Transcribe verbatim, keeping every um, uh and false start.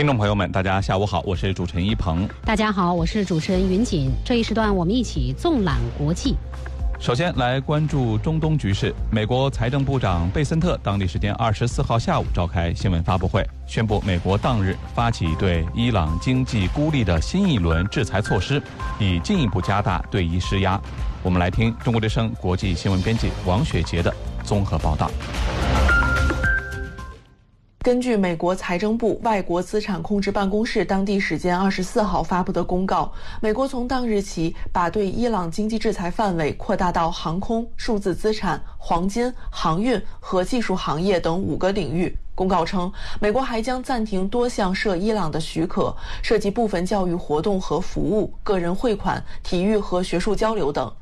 听众朋友们，大家下午好，我是主持人一鹏。 大家好，我是主持人云锦。这一时段我们一起纵览国际。 首先来关注中东局势。美国财政部长贝森特当地时间二十四号下午召开新闻发布会，宣布美国当日发起对伊朗经济孤立的新一轮制裁措施，以进一步加大对伊施压。我们来听中国之声国际新闻编辑王雪杰的综合报道。 根据美国财政部外国资产控制办公室当地时间二十四号发布的公告，美国从当日起把对伊朗经济制裁范围扩大到航空、数字资产、黄金、航运和技术行业等五个领域。公告称，美国还将暂停多项涉伊朗的许可，涉及部分教育活动和服务、个人汇款、体育和学术交流等。